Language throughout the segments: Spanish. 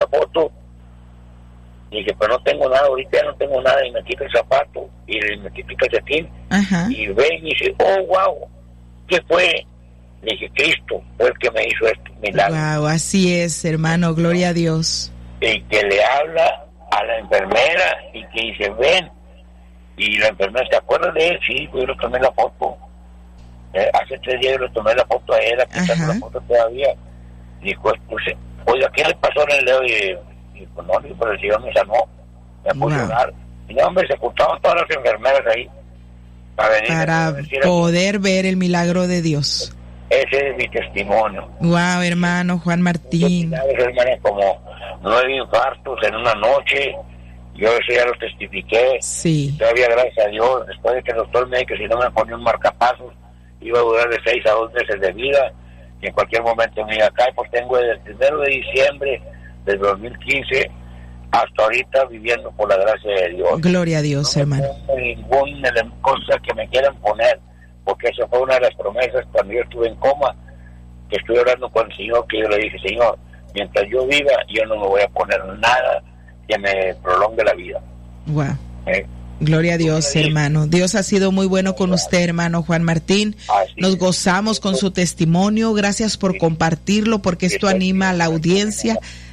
foto. Y dije, pero no tengo nada, ahorita ya no tengo nada, y me quito el zapato, y me quito el calcetín, y ven y dice, oh, wow, ¿qué fue? Le dije, Cristo fue el que me hizo este milagro. Wow, así es, hermano, gloria a Dios. Y que le habla a la enfermera, y que dice, ven, y la enfermera, ¿te acuerdas de él? Sí, yo le tomé la foto. Hace 3 días yo le tomé la foto a él, aquí está la foto todavía. Dijo, pues, oiga, ¿qué le pasó en el dedo? Y pues no, pero el Señor me sanó, me puso a orar. Y no, hombre, se juntaban todas las enfermeras ahí para poder ver el milagro de Dios. Ese es mi testimonio. Wow, hermano Juan Martín. Hermano, como 9 infartos en una noche, yo eso ya lo testifiqué. Sí. Todavía, gracias a Dios, después de que el doctor me dijo que si no me ponía un marcapasos, iba a durar de 6 a 2 meses de vida, y en cualquier momento me iba a caer. Pues tengo desde el 1 de diciembre del 2015 hasta ahorita viviendo por la gracia de Dios. Gloria a Dios, no, hermano. No tengo ninguna cosa que me quieran poner, porque esa fue una de las promesas cuando yo estuve en coma, que estuve orando con el Señor, que yo le dije, Señor, mientras yo viva, yo no me voy a poner nada que me prolongue la vida. Wow. Gloria a Dios, hermano. Dios ha sido muy bueno con usted, hermano Juan Martín. Nos gozamos con su testimonio. Gracias por compartirlo, porque esto anima a la audiencia,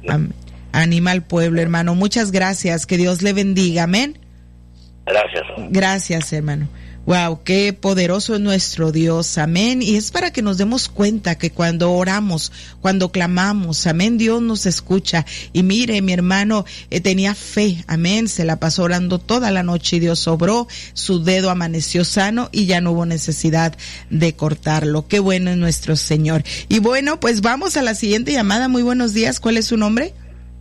anima al pueblo, hermano. Muchas gracias. Que Dios le bendiga. Amén. Gracias. Gracias, hermano. Wow, qué poderoso es nuestro Dios, amén. Y es para que nos demos cuenta que cuando oramos, cuando clamamos, amén, Dios nos escucha. Y mire, mi hermano tenía fe, amén, se la pasó orando toda la noche y Dios obró, su dedo amaneció sano y ya no hubo necesidad de cortarlo. Qué bueno es nuestro Señor. Y bueno, pues vamos a la siguiente llamada. Muy buenos días, ¿cuál es su nombre?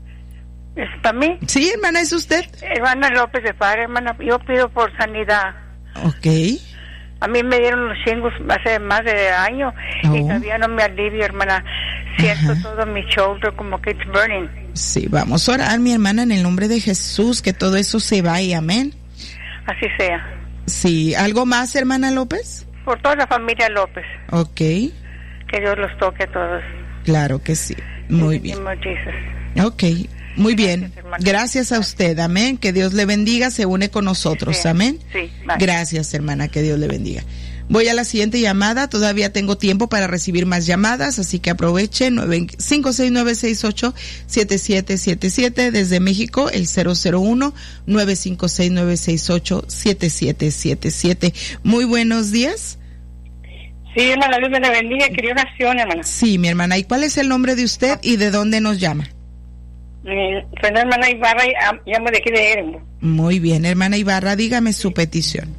¿Es para mí? Sí, hermana, ¿es usted? Hermana López de Padre, hermana, yo pido por sanidad. Okay. A mí me dieron los chingos hace más de año y todavía no me alivio, hermana. Siento todo mi shoulder como que it's burning. Sí, vamos a orar, mi hermana, en el nombre de Jesús, que todo eso se vaya, amén. Así sea. Sí, ¿algo más, hermana López? Por toda la familia López. Okay. Que Dios los toque a todos. Claro que sí, muy bien. Okay. Muy bien, gracias a usted, amén, que Dios le bendiga, se une con nosotros, sí, amén. Sí, bye. Gracias, hermana, que Dios le bendiga. Voy a la siguiente llamada, todavía tengo tiempo para recibir más llamadas, así que aproveche, 56968-7777, desde México, el 001-956-968-7777. Muy buenos días. Sí, hermana, Dios me la bendiga, quería oración, hermana. Sí, mi hermana, ¿y cuál es el nombre de usted y de dónde nos llama? Soy la hermana Ibarra, llamo de aquí de Edimburgo. Muy bien, hermana Ibarra, dígame su petición.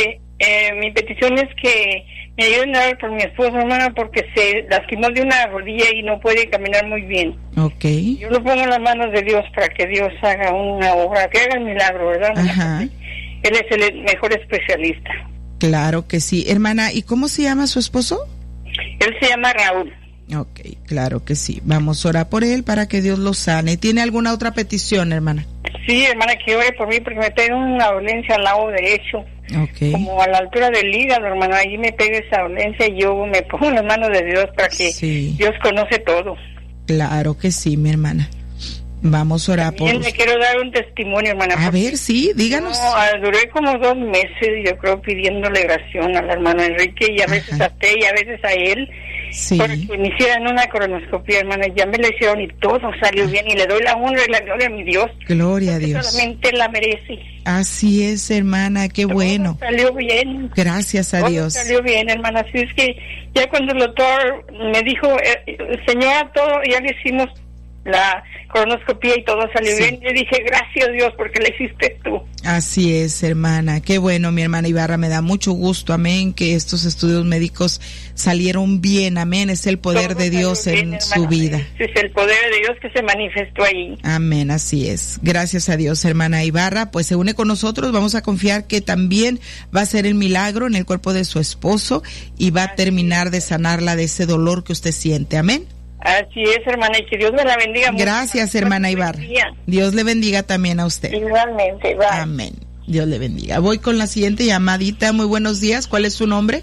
Mi petición es que me ayuden a orar por mi esposo, hermana, porque se lastimó de una rodilla y no puede caminar muy bien. Okay. Yo lo pongo en las manos de Dios para que Dios haga una obra, que haga el milagro, ¿verdad? Ajá. Él es el mejor especialista. Claro que sí. Hermana, ¿y cómo se llama su esposo? Él se llama Raúl. Ok, claro que sí. Vamos a orar por él para que Dios lo sane. ¿Tiene alguna otra petición, hermana? Sí, hermana, que ore por mí porque me pega una dolencia al lado derecho. Okay. Como a la altura del hígado, hermana. Allí me pega esa dolencia y yo me pongo en las manos de Dios para que Dios conoce todo. Claro que sí, mi hermana. Vamos a orar por usted. Le quiero dar un testimonio, hermana. A ver, sí, díganos. Duré como 2 meses, yo creo, pidiéndole oración al hermano Enrique y a veces a usted y a veces a él. Sí. Porque me hicieran una colonoscopia, hermana, ya me la hicieron y todo salió bien y le doy la honra y la gloria a mi Dios. Gloria a Dios. Solamente la merece. Así es, hermana, qué bueno. Salió bien. Gracias a Dios. Salió bien, hermana. Así es que ya cuando el doctor me dijo, señora, todo, ya le hicimos la colonoscopia y todo salió bien, le dije, gracias a Dios porque le hiciste tú. Así es, hermana, qué bueno, mi hermana Ibarra, me da mucho gusto, amén, que estos estudios médicos salieron bien, amén, es el poder de Dios en su vida. Es el poder de Dios que se manifestó ahí. Amén, así es, gracias a Dios, hermana Ibarra, pues se une con nosotros, vamos a confiar que también va a ser el milagro en el cuerpo de su esposo y va a terminar de sanarla de ese dolor que usted siente, amén. Así es, hermana, y que Dios me la bendiga mucho. Gracias, hermana Ibarra. Dios le bendiga también a usted. Igualmente, bye. Amén. Dios le bendiga. Voy con la siguiente llamadita. Muy buenos días. ¿Cuál es su nombre?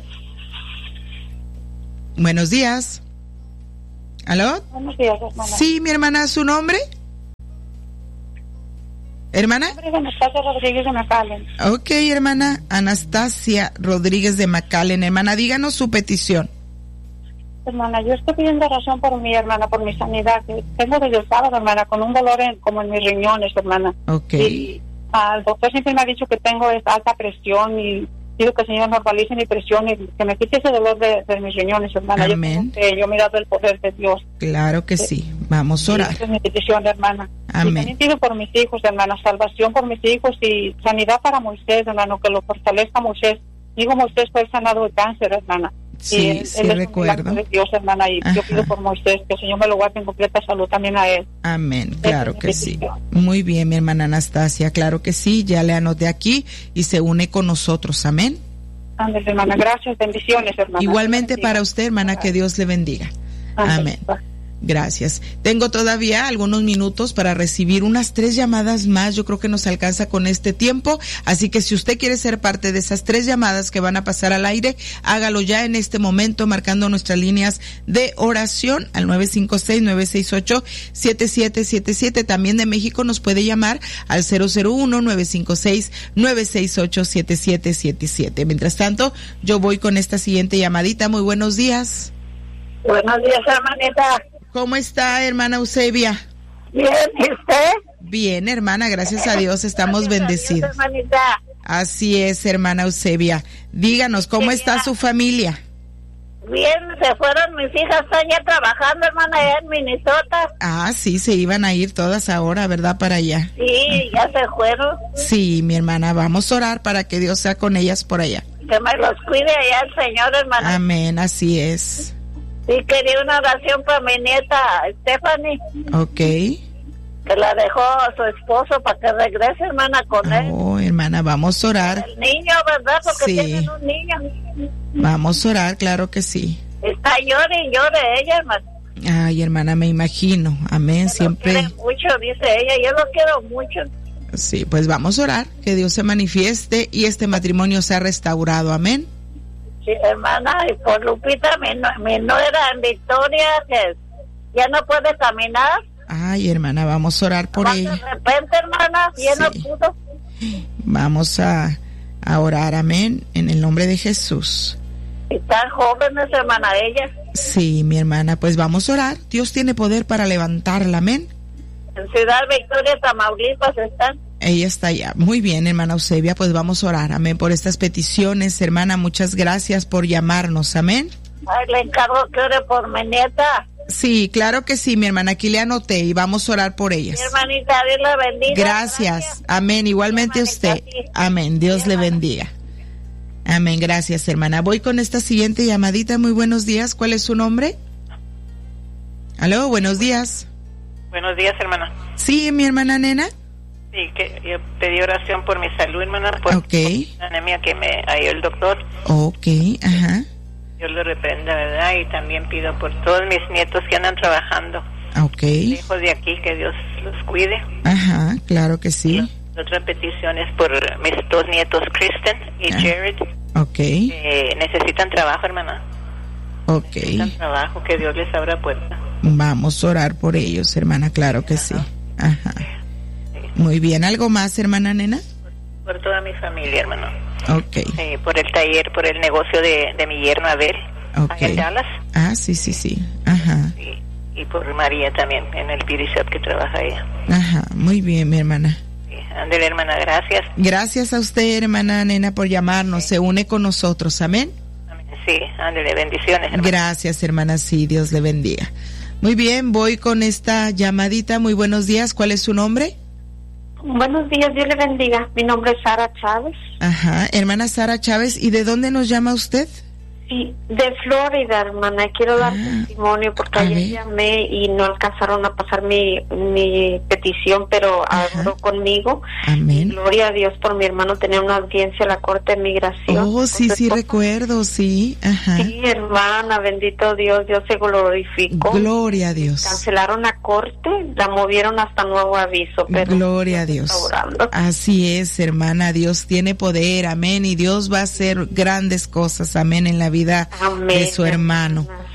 Buenos días. ¿Aló? Buenos días, hermana. Sí, mi hermana, ¿su nombre? ¿Hermana? Anastasia Rodríguez de McAllen. Ok, hermana Anastasia Rodríguez de McAllen. Hermana, díganos su petición. Hermana, yo estoy pidiendo oración por mi hermana, por mi sanidad. Tengo desde el sábado, hermana, con un dolor como en mis riñones, hermana. Ok. Y el doctor siempre me ha dicho que tengo alta presión y pido que el Señor normalice mi presión y que me quite ese dolor de mis riñones, hermana. Amén. Yo he mirado el poder de Dios. Claro que sí. Vamos a orar. Esa es mi petición, hermana. Amén. Y también pido por mis hijos, hermana, salvación por mis hijos y sanidad para Moisés, hermano, que lo fortalezca Moisés. Digo, Moisés fue sanado de cáncer, hermana. Sí, sí, recuerdo. De Dios, hermana, y yo pido por Moisés que el Señor me lo guarde en completa salud también a él. Amén, claro que sí. Muy bien, mi hermana Anastasia, claro que sí, ya le anoté aquí y se une con nosotros, amén. Ándale, hermana, gracias, bendiciones, hermana. Igualmente para usted, hermana, que Dios le bendiga. Amén. Gracias. Tengo todavía algunos minutos para recibir unas 3 llamadas más. Yo creo que nos alcanza con este tiempo. Así que si usted quiere ser parte de esas 3 llamadas que van a pasar al aire, hágalo ya en este momento marcando nuestras líneas de oración al 956-968-7777. También de México nos puede llamar al 001-956-968-7777. Mientras tanto, yo voy con esta siguiente llamadita. Muy buenos días. Buenos días, hermanita. ¿Cómo está, hermana Eusebia? Bien, ¿y usted? Bien, hermana, gracias a Dios, estamos bendecidos. Hermanita. Así es, hermana Eusebia. Díganos, ¿cómo está su familia? Bien, se fueron mis hijas, están ya trabajando, hermana, allá en Minnesota. Ah, sí, se iban a ir todas ahora, ¿verdad? Para allá. Sí, ya se fueron. Sí, mi hermana, vamos a orar para que Dios sea con ellas por allá. Que me los cuide allá el Señor, hermana. Amén, así es. Sí, quería una oración para mi nieta, Stephanie. Ok. Que la dejó su esposo para que regrese, hermana, con él. Oh, hermana, vamos a orar. El niño, ¿verdad? Porque sí. tienen un niño. Vamos a orar, claro que sí. Está llore y llore ella, hermana. Ay, hermana, me imagino. Amén, siempre. Lo quiere mucho, dice ella, yo lo quiero mucho. Sí, pues vamos a orar, que Dios se manifieste y este matrimonio sea restaurado. Amén. Sí, hermana, y por Lupita, mi nuera en Victoria, que ya no puede caminar. Ay, hermana, vamos a orar por ella. De repente, hermana, ya no pudo. Vamos a orar, amén, en el nombre de Jesús. Y tan jóvenes, hermana, ella. Sí, mi hermana, pues vamos a orar. Dios tiene poder para levantarla, amén. En Ciudad Victoria, Tamaulipas están. Ella está allá. Muy bien, hermana Eusebia, pues vamos a orar, amén, por estas peticiones, hermana. Muchas gracias por llamarnos, amén. Ay, le encargo que ore por mi nieta. Sí, claro que sí, mi hermana, aquí le anoté y vamos a orar por ellas. Mi hermanita, Dios la bendiga. Gracias, amén, igualmente usted. Amén, Dios le bendiga. Amén, gracias, hermana. Voy con esta siguiente llamadita. Muy buenos días, ¿cuál es su nombre? Aló, buenos días. Buenos días, hermana. Sí, mi hermana Nena. Sí, que yo pedí oración por mi salud, hermana, por la anemia que me halló el doctor. Ok, ajá. Dios lo reprenda, ¿verdad? Y también pido por todos mis nietos que andan trabajando. Ok. Lejos de aquí, que Dios los cuide. Ajá, claro que sí. La otra petición es por mis 2 nietos, Kristen y Jared. Ok. Necesitan trabajo, hermana. Ok. Necesitan trabajo, que Dios les abra puerta. Vamos a orar por ellos, hermana, claro que sí. Ajá. Muy bien, ¿algo más, hermana Nena? Por toda mi familia, hermano. Ok. Por el taller, por el negocio de mi yerno Abel, en Dallas. Ah, sí, sí, sí. Ajá. Y por María también, en el beauty shop que trabaja ella. Ajá, muy bien, mi hermana. Sí, ándele, hermana, gracias. Gracias a usted, hermana Nena, por llamarnos. Sí. Se une con nosotros, amén. Sí, ándele, bendiciones, hermana. Gracias, hermana, sí, Dios le bendiga. Muy bien, voy con esta llamadita. Muy buenos días, ¿cuál es su nombre? Buenos días, Dios le bendiga. Mi nombre es Sara Chávez. Ajá, hermana Sara Chávez, ¿y de dónde nos llama usted? Sí, de Florida, hermana. Quiero dar testimonio porque ayer llamé y no alcanzaron a pasar mi petición, pero habló conmigo. Amén. Gloria a Dios por mi hermano. Tenía una audiencia en la Corte de Migración. Oh, sí, sí, recuerdo, sí. Ajá. Sí, hermana, bendito Dios, Dios se glorificó. Gloria a Dios. Cancelaron la corte, la movieron hasta nuevo aviso. Pero gloria a Dios. Así es, hermana, Dios tiene poder, amén, y Dios va a hacer grandes cosas, amén, en la vida de su hermano.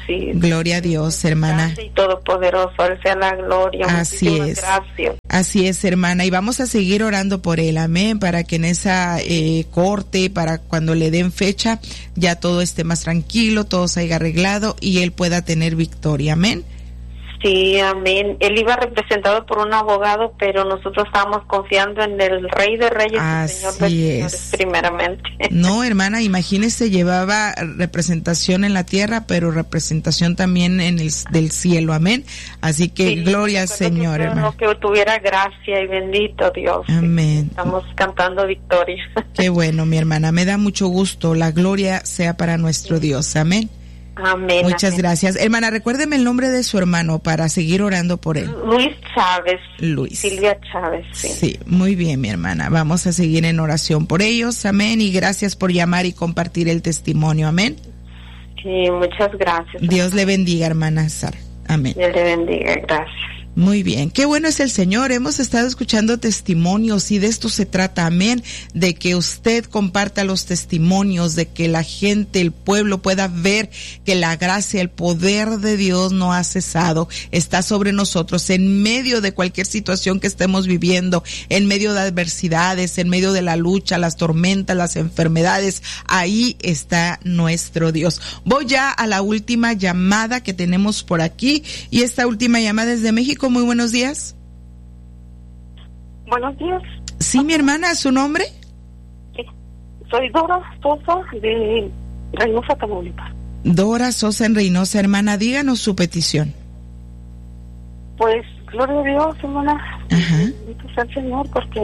sí. Gloria a Dios, hermana. Y todopoderoso, a Él sea la gloria. Así es. Gracias. Así es, hermana, y vamos a seguir orando por él, amén, para que en esa corte, para cuando le den fecha, ya todo esté más tranquilo, todo se haya arreglado y él pueda tener victoria, amén. Sí, amén. Él iba representado por un abogado, pero nosotros estábamos confiando en el Rey de Reyes y Señor de Señores primeramente. No, hermana, imagínese, llevaba representación en la tierra, pero representación también en del cielo, amén. Así que sí, gloria al Señor, hermano. Que tuviera gracia y bendito Dios. Amén. Estamos cantando victoria. Qué bueno, mi hermana, me da mucho gusto. La gloria sea para nuestro Dios, amén. Amén. Muchas amén. Gracias. Hermana, recuérdeme el nombre de su hermano para seguir orando por él. Luis Chávez. Luis. Silvia Chávez, sí. Sí, muy bien, mi hermana. Vamos a seguir en oración por ellos. Amén. Y gracias por llamar y compartir el testimonio. Amén. Sí, muchas gracias. Dios le bendiga, hermana Sara. Amén. Dios le bendiga. Gracias. Muy bien, qué bueno es el Señor. Hemos estado escuchando testimonios y de esto se trata, amén, de que usted comparta los testimonios, de que la gente, el pueblo pueda ver que la gracia, el poder de Dios no ha cesado, está sobre nosotros en medio de cualquier situación que estemos viviendo, en medio de adversidades, en medio de la lucha, las tormentas, las enfermedades. Ahí está nuestro Dios. Voy ya a la última llamada que tenemos por aquí y esta última llamada es de México. Muy buenos días. Buenos días. Sí, mi hermana, ¿su nombre? Sí. Soy Dora Sosa de Reynosa, Tamaulipas. Dora Sosa en Reynosa, hermana, díganos su petición. Pues, gloria a Dios, hermana. Bendito sea el Señor, porque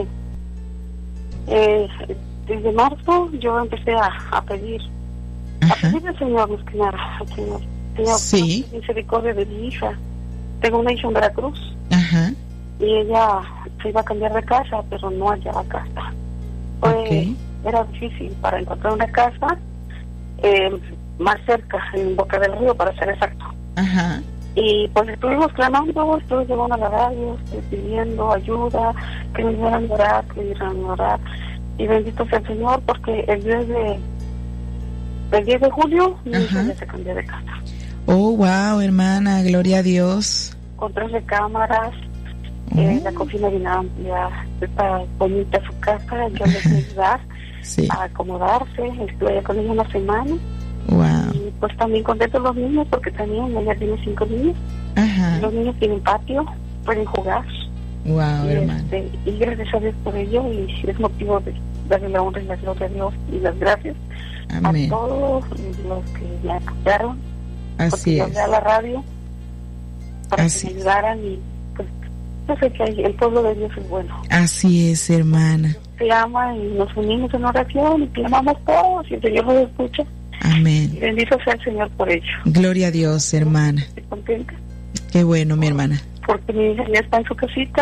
desde marzo yo empecé a pedir al Señor, más que nada, al Señor. Sí. Misericordia de mi hija. Tengo una hija en Veracruz. Ajá. Y ella se iba a cambiar de casa, pero no hallaba casa. Era difícil para encontrar una casa más cerca, en Boca del Río, para ser exacto. Ajá. Y pues estuvimos clamando, estuve llevando a la radio, pidiendo ayuda, que me dieran orar, y bendito sea el Señor, porque el 10 de julio mi hija ya se cambió de casa. Oh, wow, hermana, gloria a Dios. Con 3 recámaras, la cocina bien amplia, está bonita su casa, yo les voy a ayudar a acomodarse. Estuve allá con ella una semana. Wow. Y pues también contentos los niños, porque también ella tiene 5 niños. Ajá. Los niños tienen patio, pueden jugar. Wow, hermano. Y gracias a Dios por ello, y es motivo de darle la honra y la gloria a Dios y las gracias. Amén. A todos los que me apoyaron. Así es. Yo a la radio para que me ayudaran, y pues yo sé que el pueblo de Dios es bueno. Así es, hermana. Se ama y nos unimos en oración y clamamos todos y el Señor nos escucha. Amén. Y bendito sea el Señor por ello. Gloria a Dios, hermana. ¿Estoy contenta? Qué bueno, mi hermana. Porque mi hija ya está en su casita,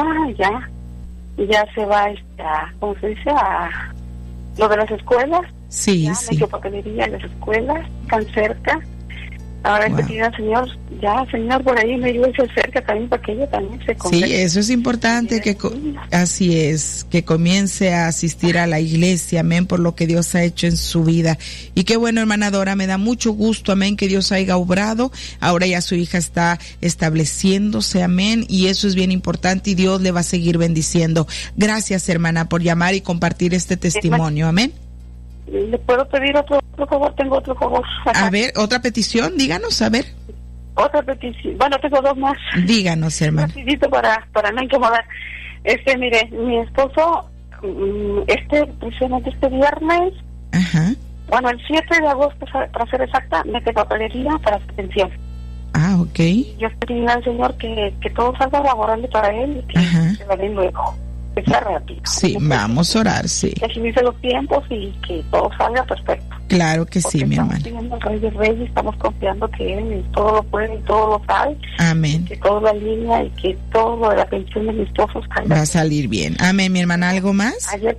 ya se va ¿cómo se dice? A lo de las escuelas. Sí, ya, sí. La papelería en las escuelas, tan cerca. Ahora que pida al Señor, Señor, por ahí me ayude cerca también, para que ella también se convierta. Sí, eso es importante, así es, que comience a asistir a la iglesia, amén, por lo que Dios ha hecho en su vida. Y qué bueno, hermana Dora, me da mucho gusto, amén, que Dios haya obrado. Ahora ya su hija está estableciéndose, amén, y eso es bien importante, y Dios le va a seguir bendiciendo. Gracias, hermana, por llamar y compartir este testimonio, amén. ¿Le puedo pedir otro favor? Tengo otro favor. A ver, otra petición, díganos, a ver. Otra petición. Bueno, tengo 2 más. Díganos, hermano. Rapidito para no incomodar. Mire, mi esposo, precisamente este viernes, bueno, el 7 de agosto, para ser exacta, mete papelería para su pensión. Ah, ok. Yo estoy pidiendo al Señor que todo salga favorable para él y que se va bien luego. Que sea rápido. Sí, vamos a orar, sí. Que agilice los tiempos y que todo salga perfecto. Claro que sí, mi hermano. Estamos pidiendo al Rey de Reyes, estamos confiando que Él todo lo puede y todo lo sabe. Amén. Que todo lo alinea y que todo de la pensión de mis esposos va a salir bien. Amén, mi hermana. ¿Algo más? Ayer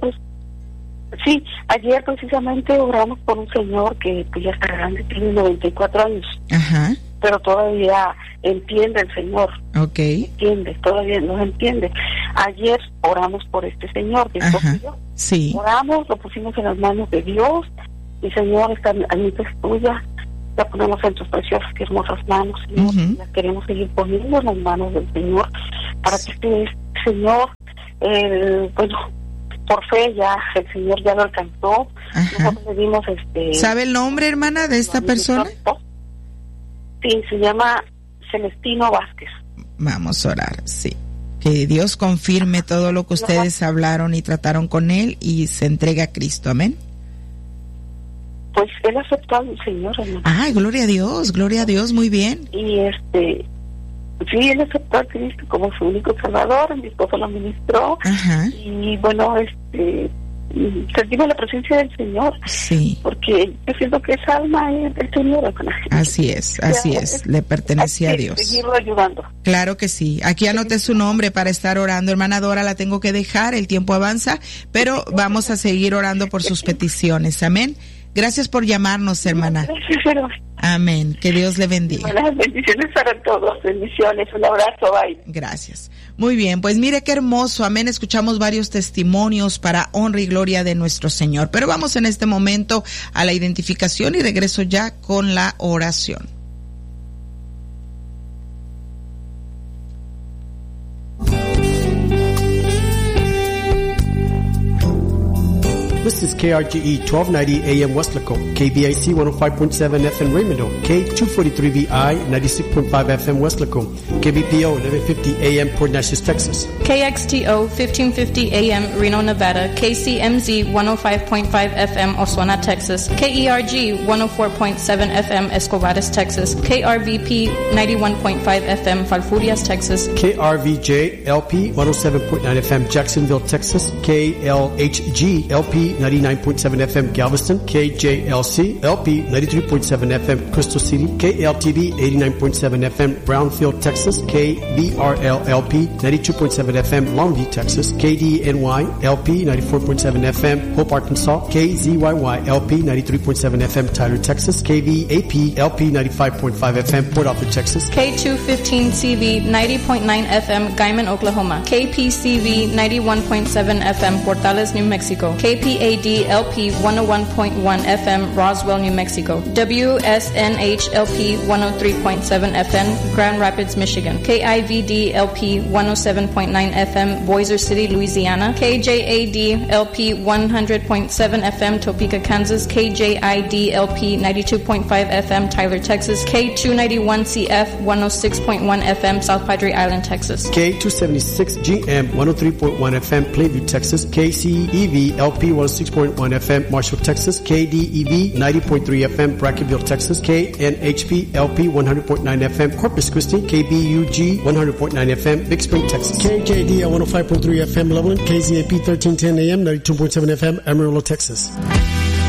precisamente oramos por un señor que ya está grande, tiene 94 años. Ajá. Pero todavía entiende el Señor. Ok. Entiende, todavía nos entiende. Ayer oramos por este señor, que es yo. Sí. Oramos, lo pusimos en las manos de Dios, y Señor, esta amita es tuya, la ponemos en tus preciosas y hermosas manos, Señor. La queremos seguir poniendo en las manos del Señor, para que este Señor, bueno, por fe ya el Señor ya lo alcanzó. Nosotros le dimos ¿Sabe el nombre, hermana, de esta persona? Sí, se llama Celestino Vázquez. Vamos a orar, sí. Que Dios confirme todo lo que ustedes hablaron y trataron con él y se entregue a Cristo. Amén. Pues él aceptó al Señor, hermano. Ay, gloria a Dios, muy bien. Y sí, él aceptó a Cristo como su único salvador. Mi esposo lo ministró. Y bueno, sentimos la presencia del Señor. Sí. Porque yo siento que esa alma es del Señor, hermano. Así es, le pertenece a Dios. Seguirlo ayudando. Claro que sí. Aquí anoté su nombre para estar orando. Hermana Dora, la tengo que dejar, el tiempo avanza, pero vamos a seguir orando por sus peticiones. Amén. Gracias por llamarnos, hermana. Gracias, hermana. Amén. Que Dios le bendiga. Buenas bendiciones para todos. Bendiciones. Un abrazo. Bye. Gracias. Muy bien. Pues mire qué hermoso. Amén. Escuchamos varios testimonios para honra y gloria de nuestro Señor. Pero vamos en este momento a la identificación y regreso ya con la oración. This is KRGE 1290 AM Westlaco, KBIC 105.7 FM Raymond, K243VI 96.5 FM Westlaco, KBPO 1150 AM Port Neches, Texas, KXTO 1550 AM Reno, Nevada, KCMZ 105.5 FM Oswena, Texas, KERG 104.7 FM Escobares, Texas, KRVP 91.5 FM Falfurrias, Texas, KRVJ LP 107.9 FM Jacksonville, Texas, KLHG LP 99.7 FM Galveston, KJLC LP 93.7 FM Crystal City, KLTV 89.7 FM Brownfield, Texas, KBRL LP 92.7 FM Longview, Texas, KDNY LP 94.7 FM Hope, Arkansas, KZYY LP 93.7 FM Tyler, Texas, KVAP LP 95.5 FM Port Arthur, Texas, K215CV 90.9 FM Guyman, Oklahoma, KPCV 91.7 FM Portales, New Mexico, KPAD LP 101.1 FM Roswell, New Mexico, WSNH LP 103.7 FM Grand Rapids, Michigan, KIVD LP 107.9 FM Boiser City, Louisiana, KJAD LP 100.7 FM Topeka, Kansas, KJID LP 92.5 FM Tyler, Texas, K291CF 106.1 FM South Padre Island, Texas, K276GM 103.1 FM Plainview, Texas, KCEV LP 106.1 FM Marshall, Texas, KDEV 90.3 FM Brackenville, Texas, KNHP LP 100.9 FM Corpus Christi, KBUG 100.9 FM Big Spring, Texas, KJD 105.3 FM Lebanon, KZAP 1310 AM 92.7 FM Amarillo, Texas.